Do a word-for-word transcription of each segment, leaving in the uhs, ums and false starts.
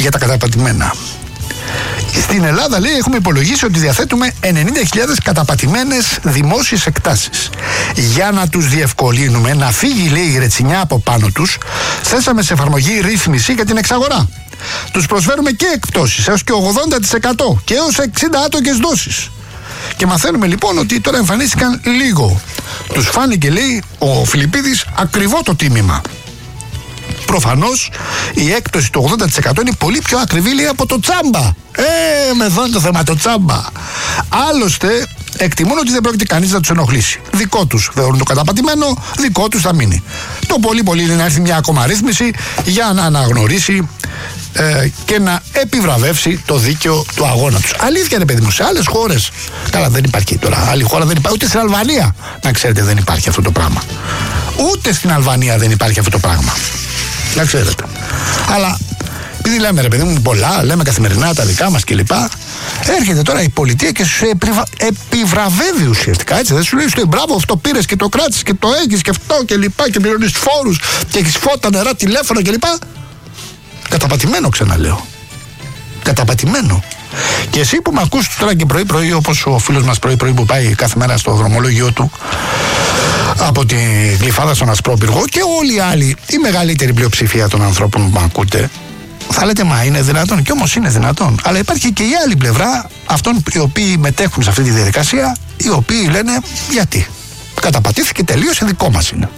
για τα καταπατημένα. Στην Ελλάδα, λέει, έχουμε υπολογίσει ότι διαθέτουμε ενενήντα χιλιάδες καταπατημένες δημόσιες εκτάσεις. Για να τους διευκολύνουμε να φύγει, λέει, η ρετσινιά από πάνω τους, θέσαμε σε εφαρμογή ρύθμιση για την εξαγορά. Τους προσφέρουμε και εκπτώσεις έως και ογδόντα τοις εκατό και έως εξήντα άτοκες δόσεις. Και μαθαίνουμε λοιπόν ότι τώρα εμφανίστηκαν λίγο. Τους φάνηκε, λέει, ο Φιλιππίδης, ακριβό το τίμημα. Προφανώς η έκπτωση του ογδόντα τοις εκατό είναι πολύ πιο ακριβή, λέει, από το τσάμπα. Ε, με εδώ είναι το θέμα, το τσάμπα. Άλλωστε, εκτιμούν ότι δεν πρόκειται κανείς να τους ενοχλήσει. Δικό τους θεωρούν το καταπατημένο, δικό τους θα μείνει. Το πολύ πολύ είναι να έρθει μια ακόμα ρύθμιση για να αναγνωρίσει ε, και να επιβραβεύσει το δίκαιο του αγώνα τους. Αλήθεια είναι, παιδί μου, σε άλλες χώρες. Καλά, δεν υπάρχει τώρα. Άλλη χώρα δεν υπάρχει. Ούτε στην Αλβανία, να ξέρετε, δεν υπάρχει αυτό το πράγμα. Ούτε στην Αλβανία δεν υπάρχει αυτό το πράγμα. Να ξέρετε. Αλλά επειδή λέμε, ρε παιδί μου, πολλά, λέμε καθημερινά τα δικά μας κλπ. Έρχεται τώρα η πολιτεία και σου επιβραβεύει ουσιαστικά. Έτσι, δεν σου λέει, σου μπράβο, αυτό πήρες και το κράτησες και το έχεις και αυτό και λοιπά και πληρώνεις φόρους και έχεις φώτα, νερά, τηλέφωνα κλπ. Καταπατημένο, ξαναλέω. Καταπατημένο. Και εσύ που με ακούς τώρα και πρωί-πρωί, όπως ο φίλος μας πρωί-πρωί που πάει κάθε μέρα στο δρομολόγιο του από τη Γλυφάδα στον Ασπρόπυργο και όλοι οι άλλοι, η μεγαλύτερη πλειοψηφία των ανθρώπων που με ακούτε, θα λέτε, μα είναι δυνατόν? Και όμως είναι δυνατόν. Αλλά υπάρχει και η άλλη πλευρά αυτών οι οποίοι μετέχουν σε αυτή τη διαδικασία, οι οποίοι λένε, γιατί? Καταπατήθηκε, τελείωσε, δικό μας είναι.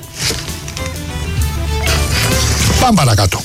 Πάμε παρακάτω.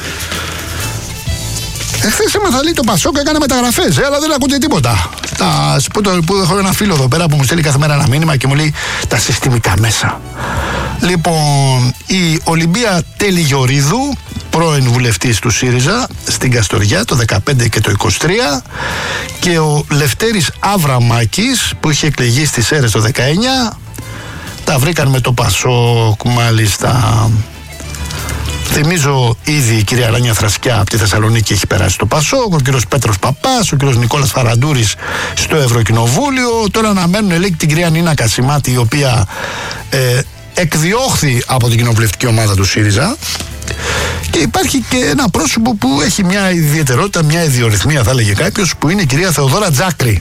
Εχθές έμαθα, λέει, το Πασόκ έκανε μεταγραφές, ε, αλλά δεν ακούτε τίποτα. Τα, που, το, που έχω ένα φίλο εδώ πέρα που μου στέλνει κάθε μέρα ένα μήνυμα και μου λέει τα συστημικά μέσα. Λοιπόν, η Ολυμπία Τελιγιορίδου, πρώην βουλευτής του ΣΥΡΙΖΑ στην Καστοριά το δεκαπέντε και το είκοσι τρία, και ο Λευτέρης Αβραμάκης που είχε εκλεγεί στις ΣΕΡΕΣ το δεκαεννιά, τα βρήκαν με το Πασόκ, μάλιστα. Θυμίζω ήδη η κυρία Ράνια Θρασκιά από τη Θεσσαλονίκη έχει περάσει στο Πασόκ, ο κύριος Πέτρος Παπάς, ο κύριος Νικόλας Φαραντούρης στο Ευρωκοινοβούλιο. Τώρα αναμένουν, λέει, την κυρία Νίνα Κασιμάτη, η οποία ε, εκδιώχθη από την κοινοβουλευτική ομάδα του ΣΥΡΙΖΑ. Και υπάρχει και ένα πρόσωπο που έχει μια ιδιαιτερότητα, μια ιδιορυθμία, θα έλεγε κάποιος, που είναι η κυρία Θεοδόρα Τζάκρη.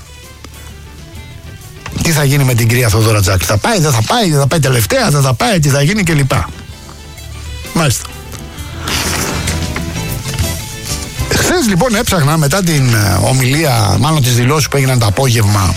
Τι θα γίνει με την κυρία Θεοδόρα Τζάκρη? Θα πάει, δεν θα πάει, δεν θα πάει τελευταία, δεν θα πάει, τι θα γίνει κλπ. Μάλιστα. Χθες λοιπόν έψαχνα μετά την ομιλία, μάλλον τις δηλώσεις που έγιναν το απόγευμα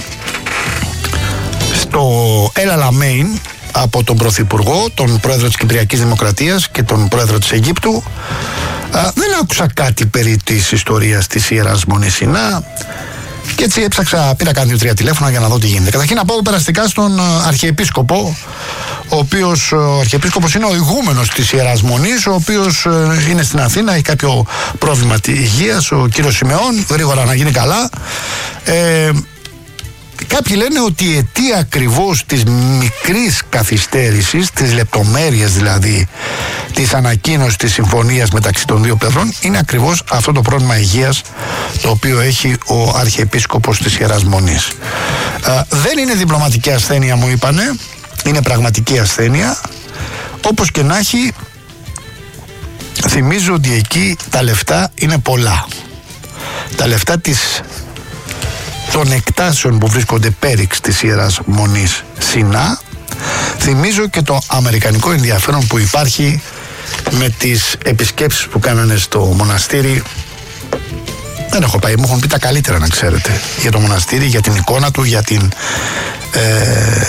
στο El Alamein από τον Πρωθυπουργό, τον Πρόεδρο της Κυπριακής Δημοκρατίας και τον Πρόεδρο της Αιγύπτου, α, δεν άκουσα κάτι περί της ιστορίας της Ιεράς Μονής Σινά. Και έτσι έψαξα, πήρα κάτι δύο-τρία τηλέφωνα για να δω τι γίνεται. Καταρχήν να πω περαστικά στον Αρχιεπίσκοπο, ο οποίος ο Αρχιεπίσκοπος είναι ο ηγούμενος της Ιεράς Μονής, ο οποίος ε, είναι στην Αθήνα, έχει κάποιο πρόβλημα υγείας, ο κύριος Σιμεών, γρήγορα να γίνει καλά. Ε, Κάποιοι λένε ότι η αιτία ακριβώς της μικρής καθυστέρησης, της λεπτομέρειας δηλαδή της ανακοίνωσης της συμφωνίας μεταξύ των δύο πλευρών, είναι ακριβώς αυτό το πρόβλημα υγείας το οποίο έχει ο Αρχιεπίσκοπος της Ιεράς Μονής. Ε, δεν είναι διπλωματική ασθένεια, μου είπανε, είναι πραγματική ασθένεια. Όπως και να έχει, θυμίζω ότι εκεί τα λεφτά είναι πολλά. Τα λεφτά της των εκτάσεων που βρίσκονται πέριξ της Ιεράς Μονής Σινά. Θυμίζω και το αμερικανικό ενδιαφέρον που υπάρχει με τις επισκέψεις που κάνανε στο μοναστήρι. Δεν έχω πάει, μου έχουν πει τα καλύτερα, να ξέρετε, για το μοναστήρι, για την εικόνα του, για την ε,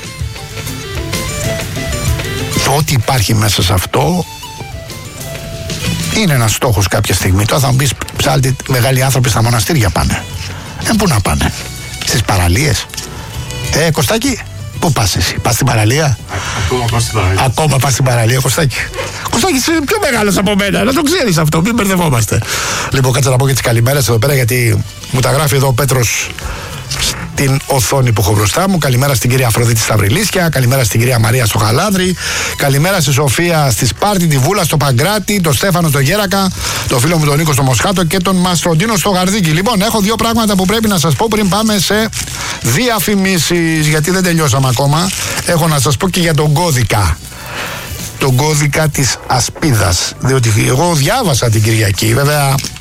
το ότι υπάρχει μέσα σε αυτό. Είναι ένας στόχος κάποια στιγμή. Τώρα θα μου πεις, ψάλτη, μεγάλοι άνθρωποι στα μοναστήρια πάνε. Ε, πού να πάνε? Στις παραλίες? Ε, Κωστάκη, πού πας εσύ? Πας στην παραλία? Ακόμα πας στην παραλία. Ακόμα πας στην παραλία, Κωστάκη? Κωστάκη, είσαι πιο μεγάλος από μένα, να το ξέρεις αυτό, μην μπερδευόμαστε. Λοιπόν, κάτσε να πω και τις καλημέρες εδώ πέρα, γιατί μου τα γράφει εδώ ο Πέτρος στην οθόνη που έχω μπροστά μου. Καλημέρα στην κυρία Αφροδίτη Σταυριλίσια, καλημέρα στην κυρία Μαρία στο Χαλάνδρη, καλημέρα στη Σοφία στη Σπάρτη, τη Βούλα στο Παγκράτη, τον Στέφανο στο Γέρακα, τον φίλο μου τον Νίκο στο Μοσχάτο και τον Μαστροντίνο στο Γαρδίκι. Λοιπόν, έχω δύο πράγματα που πρέπει να σας πω πριν πάμε σε διαφημίσεις, γιατί δεν τελειώσαμε ακόμα. Έχω να σας πω και για τον κώδικα. Τον κώδικα της ασπίδας. Διότι εγώ διάβασα την Κυριακή, βέβαια